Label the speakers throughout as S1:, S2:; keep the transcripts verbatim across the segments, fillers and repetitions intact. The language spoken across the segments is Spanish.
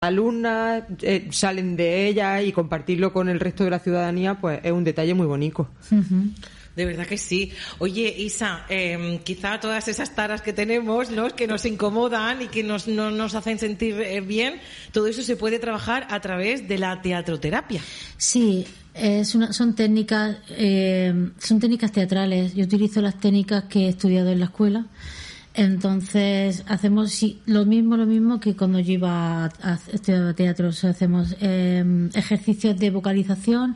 S1: alumnas eh, salen de ella y compartirlo con el resto de la ciudadanía, pues es un detalle muy bonito.
S2: Uh-huh.
S3: De verdad que sí. Oye, Isa, eh, quizá todas esas taras que tenemos, ¿no?, que nos incomodan y que nos, no nos hacen sentir eh, bien, todo eso se puede trabajar a través de la teatroterapia.
S2: Sí, es una, son técnicas, eh, son técnicas teatrales. Yo utilizo las técnicas que he estudiado en la escuela. Entonces hacemos sí, lo mismo, lo mismo que cuando yo iba a, a estudiar teatro. O sea, hacemos eh, ejercicios de vocalización,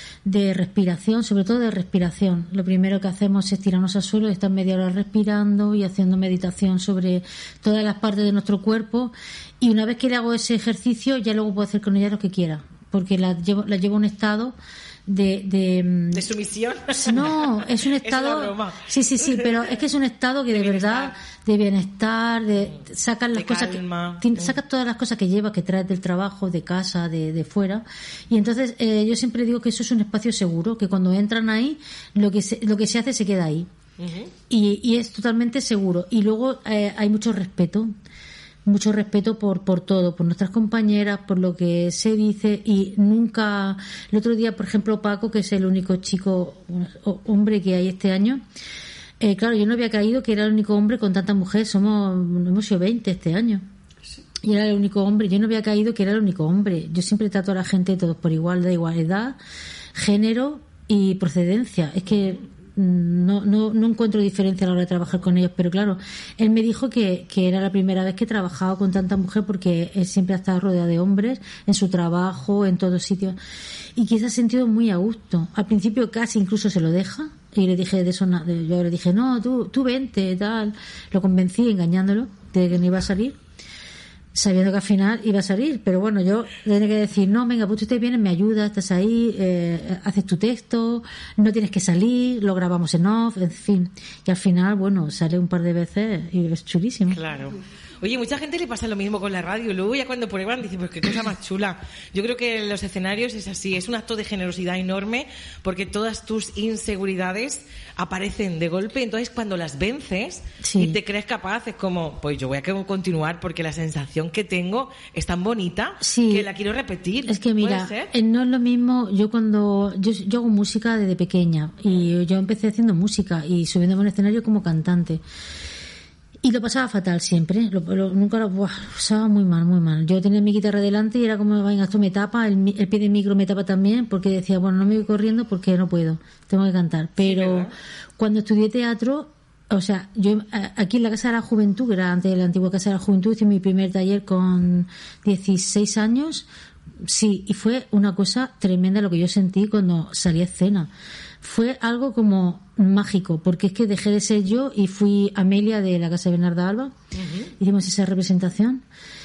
S2: de respiración, sobre todo de respiración. Lo primero que hacemos es tirarnos al suelo y estar media hora respirando y haciendo meditación sobre todas las partes de nuestro cuerpo. Y una vez que le hago ese ejercicio, ya luego puedo hacer con ella lo que quiera, porque la llevo, la llevo a un estado de, de
S3: de sumisión.
S2: No, es un estado.
S3: Es una broma.
S2: Sí, sí, sí, pero es que es un estado que de, de verdad, de bienestar, de sacar las
S3: de
S2: cosas
S3: calma.
S2: que sacas todas las cosas que llevas, que traes del trabajo, de casa, de, de fuera. Y entonces eh, yo siempre digo que eso es un espacio seguro, que cuando entran ahí, lo que se, lo que se hace se queda ahí. Uh-huh. Y, y es totalmente seguro. Y luego eh, hay mucho respeto. Mucho respeto por por todo, por nuestras compañeras, por lo que se dice. Y nunca, el otro día, por ejemplo, Paco, que es el único chico hombre que hay este año, eh, claro, yo no había caído que era el único hombre con tanta mujer. Somos, hemos sido veinte este año, y era el único hombre. Yo no había caído que era el único hombre. Yo siempre trato a la gente todos por igual, da igual edad, género y procedencia. Es que No, no, no encuentro diferencia a la hora de trabajar con ellos, pero claro, él me dijo que, que era la primera vez que trabajaba con tanta mujer, porque él siempre ha estado rodeado de hombres en su trabajo, en todos sitios, y que se ha sentido muy a gusto. Al principio casi incluso se lo deja, y le dije de eso, yo le dije, no, tú, tú vente, tal, lo convencí engañándolo de que no iba a salir, sabiendo que al final iba a salir, pero bueno, yo tenía que decir, no, venga, pues tú te vienes, me ayudas, estás ahí, eh, haces tu texto, no tienes que salir, lo grabamos en off, en fin, y al final, bueno, sale un par de veces y es chulísimo.
S3: Claro. Oye, mucha gente le pasa lo mismo con la radio, luego ya cuando prueban dicen, pues qué cosa más chula. Yo creo que en los escenarios es así, es un acto de generosidad enorme, porque todas tus inseguridades aparecen de golpe, entonces cuando las vences, sí, y te crees capaz, es como, pues yo voy a continuar porque la sensación que tengo es tan bonita, sí, que la quiero repetir.
S2: Es que mira, no es lo mismo. Yo cuando yo, yo hago música desde pequeña, y yo empecé haciendo música y subiéndome al escenario como cantante. Y lo pasaba fatal siempre, lo, lo, nunca lo, buah, lo pasaba muy mal, muy mal. Yo tenía mi guitarra delante y era como, venga, esto me tapa, el, el pie de micro me tapa también, porque decía, bueno, no me voy corriendo porque no puedo, tengo que cantar. Pero sí, cuando estudié teatro, o sea, yo aquí en la Casa de la Juventud, que era antes de la antigua Casa de la Juventud, hice mi primer taller con dieciséis años, sí, y fue una cosa tremenda lo que yo sentí cuando salí a escena. Fue algo como mágico, porque es que dejé de ser yo y fui Amelia de la Casa de Bernarda Alba. Uh-huh. Hicimos esa representación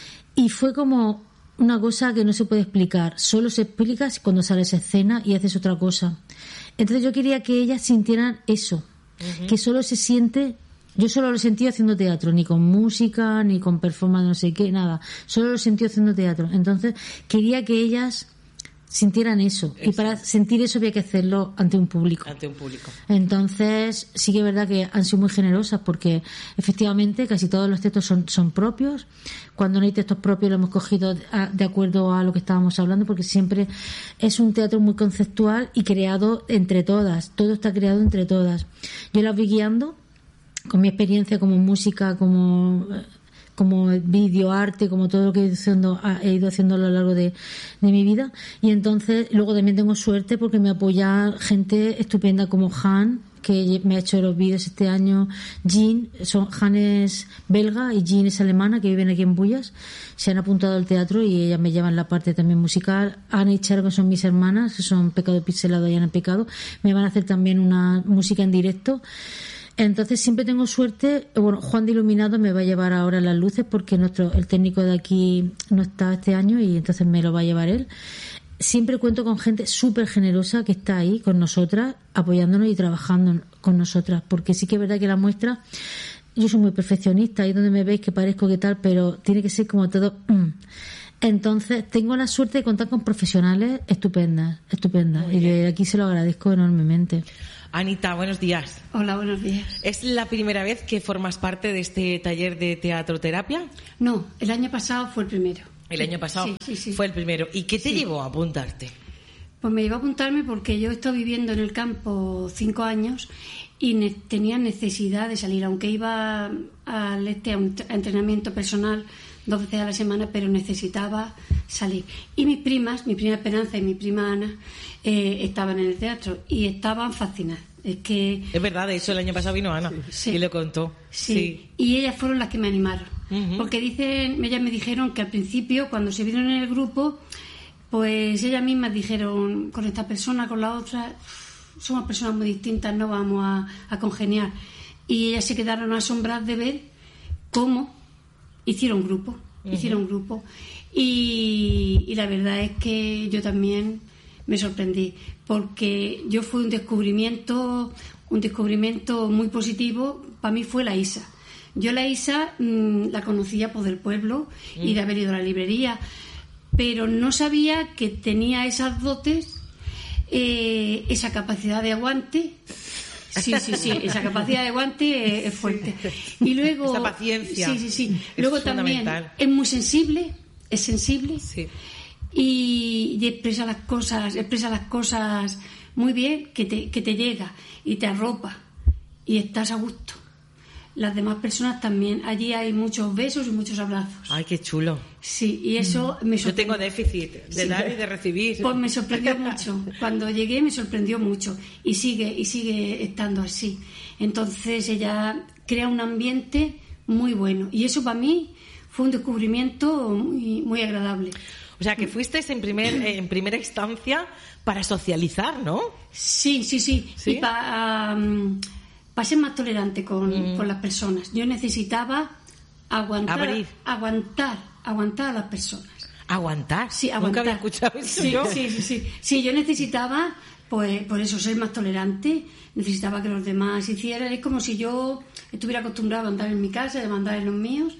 S2: y fue como una cosa que no se puede explicar, solo se explica cuando sales a escena y haces otra cosa. Entonces yo quería que ellas sintieran eso, uh-huh, que solo se siente. Yo solo lo he sentido haciendo teatro, ni con música, ni con performance, no sé qué, nada, solo lo he sentido haciendo teatro. Entonces quería que ellas sintieran eso, eso, y para sentir eso había que hacerlo ante un público.
S3: Ante un público.
S2: Entonces sí que es verdad que han sido muy generosas, porque efectivamente casi todos los textos son, son propios. Cuando no hay textos propios lo hemos cogido a, de acuerdo a lo que estábamos hablando, porque siempre es un teatro muy conceptual y creado entre todas, todo está creado entre todas. Yo las voy guiando con mi experiencia como música, como como vídeo, arte, como todo lo que he ido haciendo, he ido haciendo a lo largo de, de mi vida. Y entonces luego también tengo suerte porque me apoya gente estupenda como Han, que me ha hecho los vídeos este año. Jean, son, Han es belga y Jean es alemana, que viven aquí en Bullas. Se han apuntado al teatro y ellas me llevan la parte también musical. Ana y Charo, que son mis hermanas, que son Pecado Pixelado y Ana Pecado, me van a hacer también una música en directo. Entonces siempre tengo suerte. Bueno, Juan de Iluminado me va a llevar ahora las luces, porque nuestro el técnico de aquí no está este año y entonces me lo va a llevar él. Siempre cuento con gente súper generosa que está ahí con nosotras, apoyándonos y trabajando con nosotras, porque sí que es verdad que la muestra, yo soy muy perfeccionista, ahí donde me veis que parezco que tal, pero tiene que ser como todo. Mm. Entonces tengo la suerte de contar con profesionales estupendas, estupendas, y de aquí se lo agradezco enormemente.
S3: Anita, buenos días.
S4: Hola, buenos días.
S3: ¿Es la primera vez que formas parte de este taller de teatroterapia?
S4: No, el año pasado fue el primero.
S3: El año pasado
S4: sí, sí, sí.
S3: fue el primero. ¿Y qué te
S4: Sí.
S3: llevó a apuntarte?
S4: Pues me llevó a apuntarme porque yo he estado viviendo en el campo cinco años y ne- tenía necesidad de salir, aunque iba al este a un t- a entrenamiento personal dos veces a la semana, pero necesitaba salir. Y mis primas, mi prima Esperanza y mi prima Ana, eh, estaban en el teatro y estaban fascinadas. Es que
S3: Es verdad, de hecho el año pasado vino Ana
S4: Sí.
S3: y lo contó.
S4: sí. Y ellas fueron las que me animaron.
S3: Ujú.
S4: Porque dicen, ellas me dijeron que al principio, cuando se vieron en el grupo, pues ellas mismas dijeron, con esta persona, con la otra, somos personas muy distintas, no vamos a, a congeniar. Y ellas se quedaron asombradas de ver cómo hicieron grupo, uh-huh. hicieron grupo. Y, y la verdad es que yo también me sorprendí, porque yo fue un descubrimiento, un descubrimiento muy positivo, para mí fue la Isa. Yo la Isa mmm, la conocía por el pueblo uh-huh. y de haber ido a la librería, pero no sabía que tenía esas dotes, eh, esa capacidad de aguante. Sí, sí, sí, esa capacidad de aguante es fuerte. Y luego,
S3: esa paciencia.
S4: Sí, sí, sí. Luego también es muy sensible, es sensible
S3: sí.
S4: y, y expresa las cosas, expresa las cosas muy bien, que te, que te llega y te arropa y estás a gusto. Las demás personas también. Allí hay muchos besos y muchos abrazos.
S3: Ay, qué chulo.
S4: Sí, y eso me sorprendió.
S3: Yo tengo déficit de sí. dar y de recibir.
S4: Pues me sorprendió mucho. Cuando llegué me sorprendió mucho. Y sigue, y sigue estando así. Entonces ella crea un ambiente muy bueno. Y eso para mí fue un descubrimiento muy, muy agradable.
S3: O sea, que fuiste en, primer, en primera instancia para socializar, ¿no?
S4: Sí, sí, sí.
S3: ¿Sí?
S4: Y para... Um, para ser más tolerante con, mm. con las personas. Yo necesitaba aguantar,
S3: Abrir.
S4: aguantar, aguantar a las personas.
S3: ¿Aguantar?
S4: Sí, aguantar.
S3: Nunca había escuchado eso
S4: sí,
S3: yo.
S4: Sí, sí, sí. Sí, yo necesitaba, pues, por eso, ser más tolerante. Necesitaba que los demás hicieran. Es como si yo estuviera acostumbrada a mandar en mi casa, de mandar en los míos,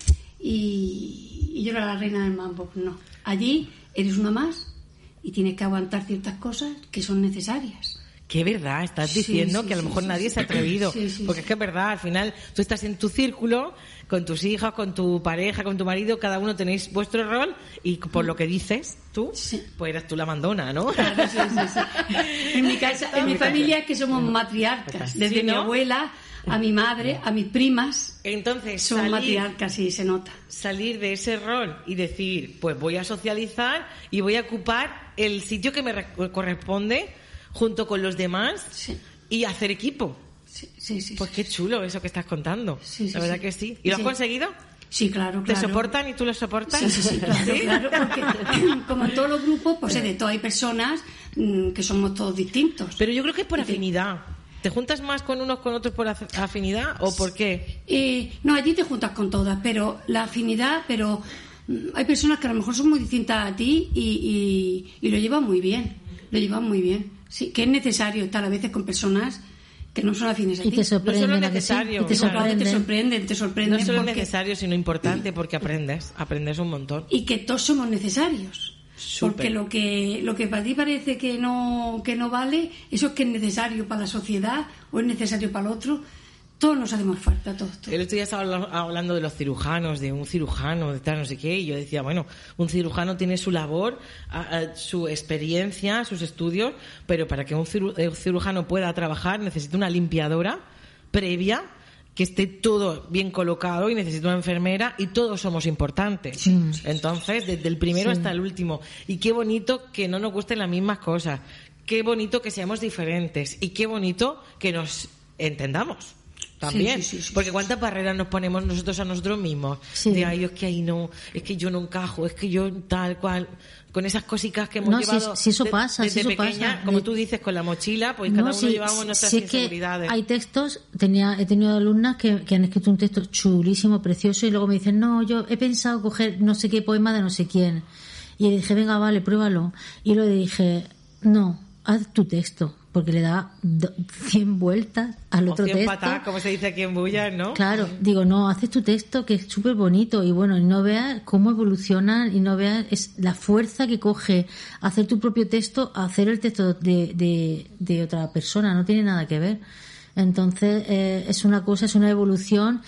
S4: y, y yo era la reina del mambo. No. Allí eres una más y tienes que aguantar ciertas cosas que son necesarias.
S3: Que verdad, estás diciendo sí, sí, que a lo mejor sí, nadie sí, se ha atrevido.
S4: Sí, sí,
S3: porque
S4: sí.
S3: es que es verdad, al final tú estás en tu círculo, con tus hijos, con tu pareja, con tu marido, cada uno tenéis vuestro rol y por lo que dices tú,
S4: sí.
S3: pues eres tú la mandona, ¿no?
S4: Claro, sí, sí, sí. En mi casa, en mi familia es que somos matriarcas, desde
S3: ¿Sí, no?
S4: mi abuela a mi madre, a mis primas.
S3: Entonces,
S4: son
S3: salir,
S4: matriarcas y se nota.
S3: Salir de ese rol y decir, pues voy a socializar y voy a ocupar el sitio que me re- corresponde junto con los demás
S4: sí.
S3: y hacer equipo.
S4: Sí, sí, sí.
S3: Pues qué chulo eso que estás contando.
S4: Sí, sí,
S3: la verdad
S4: sí.
S3: que sí. ¿Y lo has
S4: sí.
S3: conseguido?
S4: Sí, claro, claro.
S3: ¿Te soportan y tú los soportas?
S4: Sí, sí, sí, claro,
S3: ¿Sí?
S4: claro, porque como en todos los grupos, pues de todo hay personas mmm, que somos todos distintos.
S3: Pero yo creo que es por afinidad. ¿Te juntas más con unos con otros por afinidad o por qué?
S4: Eh, no, allí te juntas con todas, pero la afinidad, pero hay personas que a lo mejor son muy distintas a ti y, y, y lo llevan muy bien, lo llevan muy bien. Sí, que es necesario estar a veces con personas que no son afines a ti.
S2: Y te sorprenden.
S3: No solo es necesario.
S2: Sí, te sorprenden.
S4: Te sorprenden, te sorprenden.
S3: No solo es
S4: porque...
S3: necesario, sino importante, porque aprendes, aprendes un montón.
S4: Y que todos somos necesarios.
S3: Súper.
S4: Porque lo que lo que para ti parece que no que no vale, eso es que es necesario para la sociedad o es necesario para el otro. Todos nos hacemos falta, todos, todos.
S3: El otro día estaba hablando de los cirujanos, de un cirujano, de tal, no sé qué, y yo decía, bueno, un cirujano tiene su labor, a, a, su experiencia, sus estudios, pero para que un cirujano pueda trabajar necesita una limpiadora previa, que esté todo bien colocado, y necesita una enfermera, y todos somos importantes.
S2: Sí.
S3: Entonces, desde el primero sí. hasta el último. Y qué bonito que no nos gusten las mismas cosas, qué bonito que seamos diferentes, y qué bonito que nos entendamos. También,
S4: sí, sí, sí,
S3: porque cuántas barreras nos ponemos nosotros a nosotros mismos,
S2: sí.
S3: de ay, es que ahí no, es que yo no encajo, es que yo tal cual, con esas cositas que hemos
S2: no,
S3: llevado
S2: si, si eso pasa,
S3: desde
S2: si eso
S3: pequeña,
S2: pasa.
S3: como tú dices, con la mochila, pues
S2: no,
S3: cada uno
S2: si,
S3: llevamos nuestras
S2: si
S3: inseguridades.
S2: Es que hay textos, tenía, he tenido alumnas que, que han escrito un texto chulísimo, precioso, y luego me dicen, no, yo he pensado coger no sé qué poema de no sé quién, y le dije, venga, vale, pruébalo, y luego le dije, no, haz tu texto, porque le da cien vueltas al otro
S3: o cien
S2: texto.
S3: Patas, como se dice aquí en Bullas, ¿no?
S2: Claro, digo, no, haces tu texto que es súper bonito y bueno, y no veas cómo evoluciona y no veas es la fuerza que coge hacer tu propio texto a hacer el texto de, de, de otra persona, no tiene nada que ver. Entonces, eh, es una cosa, es una evolución.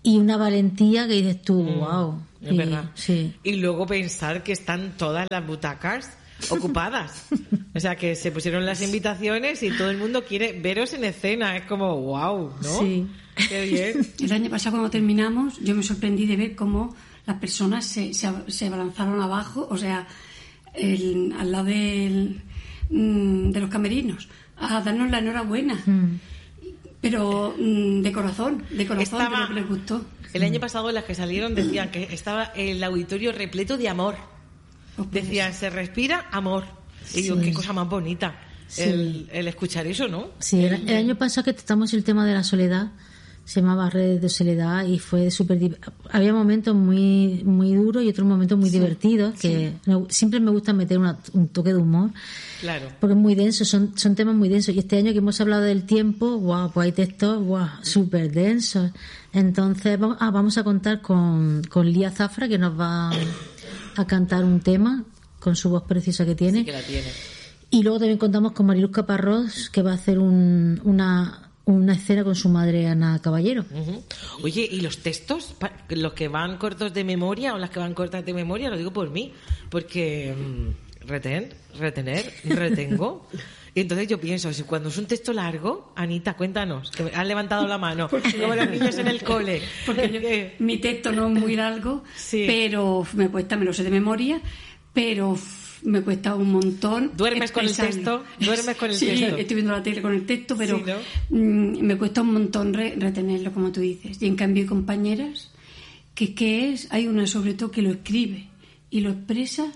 S2: y una valentía que dices tú, mm, wow.
S3: Es
S2: y,
S3: verdad.
S2: Sí.
S3: Y luego pensar que están todas las butacas ocupadas. O sea, que se pusieron las invitaciones y todo el mundo quiere veros en escena. Es como, wow, ¿no?
S2: Sí.
S3: Qué bien.
S4: El año pasado, cuando terminamos, yo me sorprendí de ver cómo las personas se, se, se abalanzaron abajo, o sea, el, al lado del, de los camerinos, a darnos la enhorabuena. Mm. Pero de corazón, de corazón,
S3: estaba,
S4: de lo que les gustó.
S3: El año pasado las que salieron decían que estaba el auditorio repleto de amor. Decían, se respira amor. Y digo, sí. Qué cosa más bonita sí. el, el escuchar eso, ¿no?
S2: Sí, el, el año pasado que tratamos el tema de la soledad, se llamaba Redes de Soledad y fue súper... Había momentos muy muy duros y otros momentos muy sí. divertidos, que sí. me, siempre me gusta meter una, un toque de humor.
S3: Claro.
S2: Porque es muy denso, son, son temas muy densos. Y este año que hemos hablado del tiempo, guau, pues hay textos, guau, súper densos. Entonces, vamos, ah, vamos a contar con, con Lía Zafra, que nos va a cantar un tema con su voz preciosa que tiene.
S3: Sí que la tiene.
S2: Y luego también contamos con Mariluz Caparrós, que va a hacer un, una... una escena con su madre Ana Caballero.
S3: Uh-huh. Oye, ¿y los textos? ¿Los que van cortos de memoria o las que van cortas de memoria? Lo digo por mí, porque mmm, reten, retener, retengo. Y entonces yo pienso, si cuando es un texto largo, Anita, cuéntanos, que has levantado la mano, como los niños en el cole.
S4: Porque yo, mi texto no es muy largo, sí. pero me cuesta, me lo sé de memoria, pero me cuesta un montón.
S3: ¿Duermes con el texto? ¿Duermes con el
S4: sí,
S3: texto?
S4: Estoy viendo la tele con el texto, pero
S3: sí, ¿no?
S4: mm, me cuesta un montón re- retenerlo, como tú dices. Y en cambio hay compañeras que, que es, hay una sobre todo que lo escribe y lo expresa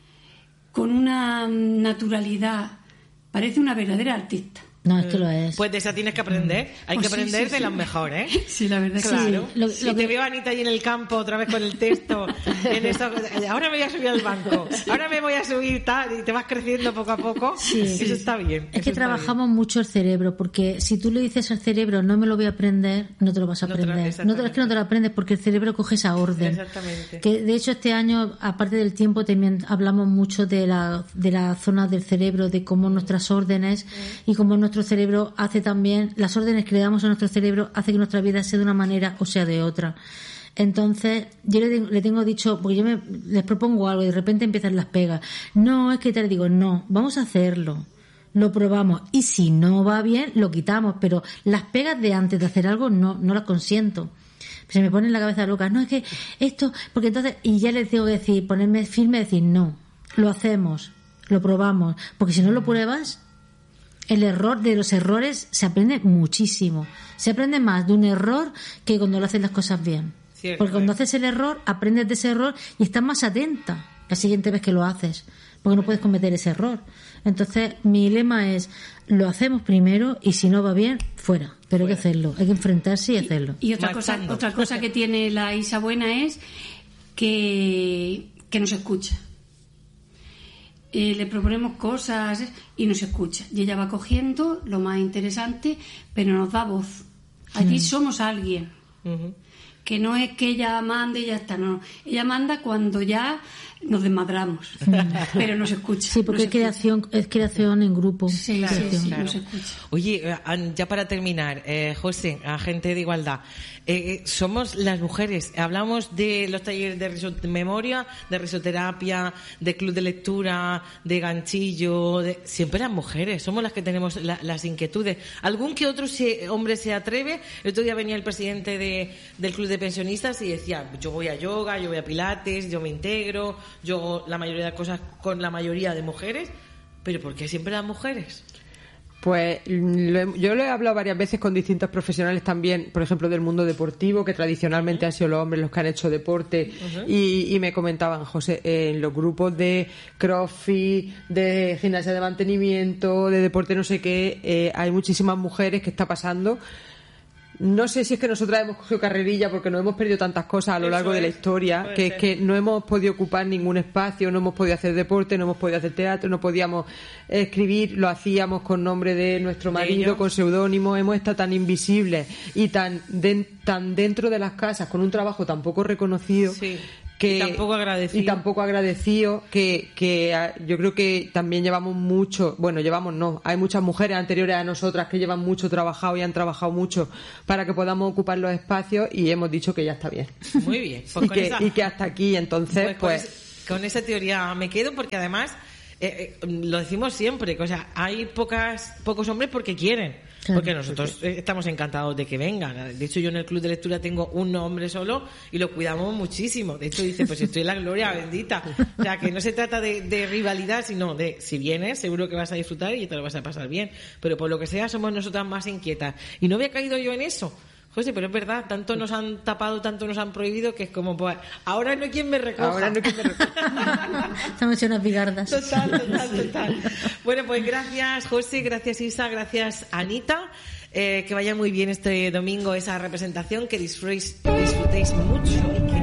S4: con una naturalidad, parece una verdadera artista.
S2: No, es que lo es.
S3: Pues de esa tienes que aprender. Hay
S4: pues
S3: que aprender
S4: sí, sí,
S3: de
S4: sí.
S3: las mejores, ¿eh?
S4: Sí, la verdad es
S3: claro.
S4: que sí.
S2: Lo,
S3: si
S2: lo
S3: te
S2: que...
S3: veo a Anita ahí en el campo otra vez con el texto, en eso, ahora me voy a subir al banco, ahora me voy a subir tal, y te vas creciendo poco a poco.
S2: Sí,
S3: eso
S2: sí.
S3: está bien.
S2: Es que trabajamos bien. mucho el cerebro, porque si tú le dices al cerebro no me lo voy a aprender, no te lo vas a aprender. No, te, no te, es que no te lo aprendes porque el cerebro coge esa orden.
S3: Exactamente.
S2: Que de hecho este año, aparte del tiempo, también hablamos mucho de la de la zona del cerebro, de cómo nuestras órdenes mm. y cómo nuestro cerebro hace también las órdenes que le damos a nuestro cerebro hace que nuestra vida sea de una manera o sea de otra. Entonces yo le, le tengo dicho, porque yo me, les propongo algo y de repente empiezan las pegas, no, es que te digo, no, vamos a hacerlo, lo probamos y si no va bien lo quitamos, pero las pegas de antes de hacer algo no, no las consiento. Se me pone en la cabeza loca, no, es que esto, porque entonces, y ya les tengo que decir, ponerme firme y decir, no, lo hacemos, lo probamos, porque si no lo pruebas, el error, de los errores se aprende muchísimo. Se aprende más de un error que cuando lo haces las cosas bien. Cierto, porque cuando eh. haces el error, aprendes de ese error y estás más atenta la siguiente vez que lo haces, porque no puedes cometer ese error. Entonces, mi lema es, lo hacemos primero y si no va bien, fuera. Pero fuera. Hay que hacerlo, hay que enfrentarse y hacerlo.
S4: Y, y otra cosa, otra cosa que tiene la Isa buena es que, que nos escucha. Eh, le proponemos cosas y nos escucha y ella va cogiendo lo más interesante, pero nos da voz. Allí mm. somos alguien uh-huh. que no es que ella mande y ya está, no, ella manda cuando ya nos desmadramos, pero nos escucha.
S2: Sí, porque es creación, es creación en grupo.
S4: Sí,
S3: claro,
S4: sí, sí,
S3: claro.
S4: nos escucha.
S3: Oye, ya para terminar, eh, José, agente de igualdad, eh, somos las mujeres, hablamos de los talleres de, riso- de memoria, de risoterapia, de club de lectura, de ganchillo, de... siempre las mujeres, somos las que tenemos la, las inquietudes. Algún que otro se, hombre se atreve. El otro día venía el presidente de, del club de pensionistas y decía, yo voy a yoga, yo voy a pilates, yo me integro, yo hago la mayoría de cosas con la mayoría de mujeres, pero ¿por qué siempre las mujeres?
S1: Pues lo, yo lo he hablado varias veces con distintos profesionales también, por ejemplo, del mundo deportivo, que tradicionalmente uh-huh. han sido los hombres los que han hecho deporte, uh-huh. y, y me comentaban, José, en los grupos de crossfit, de gimnasia de mantenimiento, de deporte no sé qué, eh, hay muchísimas mujeres que está pasando. No sé si es que nosotras hemos cogido carrerilla porque no hemos perdido tantas cosas a lo
S3: Eso
S1: largo
S3: es,
S1: de la historia, que ser. es que no hemos podido ocupar ningún espacio, no hemos podido hacer deporte, no hemos podido hacer teatro, no podíamos escribir, lo hacíamos con nombre de nuestro marido, de con seudónimo, hemos estado tan invisibles y tan, de, tan dentro de las casas, con un trabajo tan poco reconocido, sí. que
S3: y tampoco agradecido.
S1: Y tampoco agradecido, que, que yo creo que también llevamos mucho, bueno, llevamos no, hay muchas mujeres anteriores a nosotras que llevan mucho trabajado y han trabajado mucho para que podamos ocupar los espacios y hemos dicho que ya está bien.
S3: Muy bien. Pues
S1: y,
S3: con
S1: que,
S3: esa,
S1: y que hasta aquí, entonces,
S3: pues...
S1: pues...
S3: Con, ese, con esa teoría me quedo porque además, eh, eh, lo decimos siempre, que, o sea, hay pocas pocos hombres porque quieren.
S2: Claro.
S3: Porque nosotros estamos encantados de que vengan. De hecho, yo en el club de lectura tengo un hombre solo y lo cuidamos muchísimo. De hecho, dice, pues estoy en la gloria bendita. O sea, que no se trata de, de rivalidad, sino de, si vienes, seguro que vas a disfrutar y te lo vas a pasar bien. Pero por lo que sea, somos nosotras más inquietas. Y no había caído yo en eso. José, pero es verdad, tanto nos han tapado, tanto nos han prohibido, que es como, pues, ahora no hay quien me recoja.
S1: Ahora no hay quien me recoja.
S2: Estamos hechos unas bigardas.
S3: Total, total, total. Bueno, pues gracias, José, gracias, Isa, gracias, Anita. Eh, que vaya muy bien este domingo esa representación, que disfrutéis, disfrutéis mucho y que